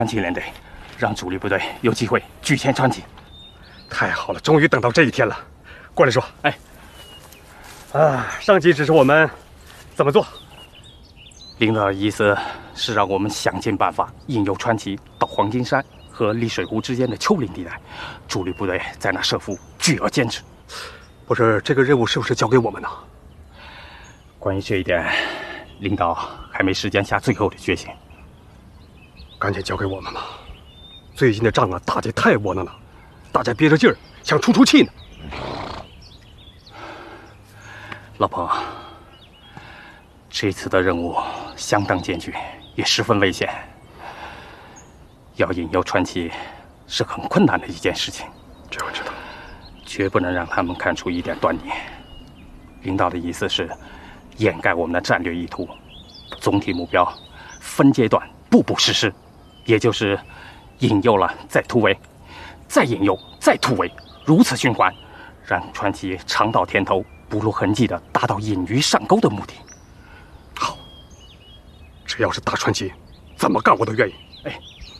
传奇连队，让主力部队有机会举前传奇。 太好了，终于等到这一天了。过来说， 哎， 上级指示我们怎么做？ 领导的意思是让我们想尽办法引诱传奇到黄金山和丽水湖之间的丘陵地带，主力部队在那设伏，拒而坚持。 不是，这个任务是不是交给我们呢？ 关于这一点，领导还没时间下最后的决心。 赶紧交给我们吧。最近的仗啊，打得太窝囊了，大家憋着劲儿，想出气呢。 老彭，这次的任务相当艰巨，也十分危险。要引诱传奇是很困难的一件事情。 这我知道， 绝不能让他们看出一点端倪。领导的意思是掩盖我们的战略意图，总体目标分阶段步步实施，也就是引诱了再突围，再引诱再突围，如此循环，让传奇尝到甜头，不露痕迹地达到引鱼上钩的目的。 好，只要是大传奇，怎么干我都愿意。 哎。